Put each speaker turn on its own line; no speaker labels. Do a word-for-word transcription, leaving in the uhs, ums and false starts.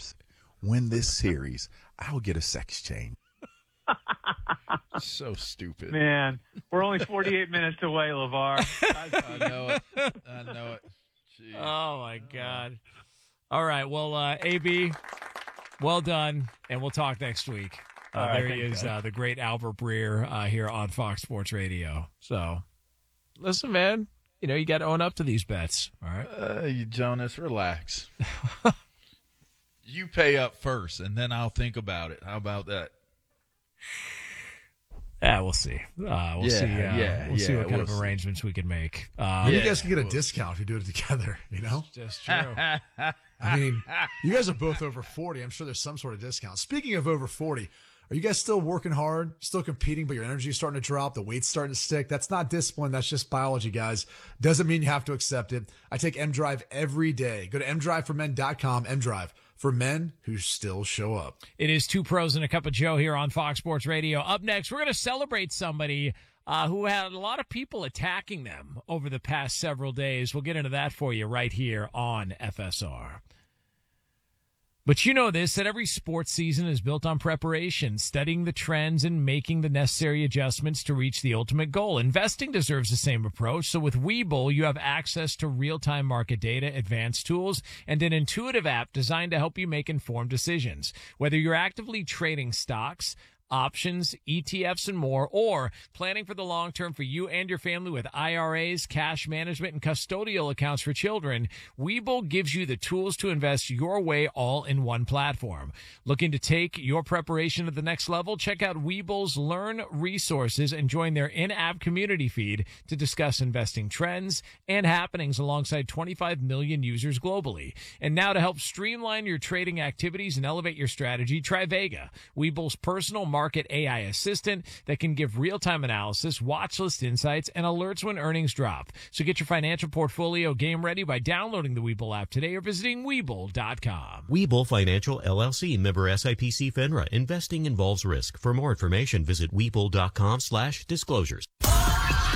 Bears win this series, I will get a sex change.
So stupid.
Man, we're only forty-eight minutes away, LeVar.
I know it. I know it. Jeez.
Oh, my God. All right. Well, uh, A B, well done, and we'll talk next week. Uh,
All right,
there he
thanks,
is,
guys.
uh, the great Albert Breer uh, here on Fox Sports Radio. So, listen, man, you know, you got to own up to these bets, all right?
Uh, you Jonas, relax. You pay up first, and then I'll think about it. How about that?
Yeah, we'll see. Uh, we'll
Yeah,
see. Uh,
yeah,
we'll see
yeah,
what kind
we'll
of
see.
arrangements we can make. Um,
Maybe
Yeah,
you guys can get a
well-
discount if you do it together, you know?
Just true.
I mean, you guys are both over forty. I'm sure there's some sort of discount. Speaking of over forty, are you guys still working hard, still competing, but your energy is starting to drop, the weight's starting to stick? That's not discipline. That's just biology, guys. Doesn't mean you have to accept it. I take M-Drive every day. Go to m drive for men dot com. M-Drive for men who still show up.
It is Two Pros and a Cup of Joe here on Fox Sports Radio. Up next, we're going to celebrate somebody uh, who had a lot of people attacking them over the past several days. We'll get into that for you right here on F S R. But you know this, that every sports season is built on preparation, studying the trends and making the necessary adjustments to reach the ultimate goal. Investing deserves the same approach. So with Webull, you have access to real-time market data, advanced tools, and an intuitive app designed to help you make informed decisions. Whether you're actively trading stocks, options, E T Fs, and more, or planning for the long term for you and your family with I R As, cash management, and custodial accounts for children, Webull gives you the tools to invest your way all in one platform. Looking to take your preparation to the next level? Check out Webull's Learn resources and join their in-app community feed to discuss investing trends and happenings alongside twenty-five million users globally. And now to help streamline your trading activities and elevate your strategy, try Vega, Webull's personal market A I assistant that can give real-time analysis, watch list insights, and alerts when earnings drop. So get your financial portfolio game ready by downloading the Webull app today or visiting Webull dot com.
Webull Financial, L L C, member S I P C FINRA. Investing involves risk. For more information, visit Webull dot com slash disclosures.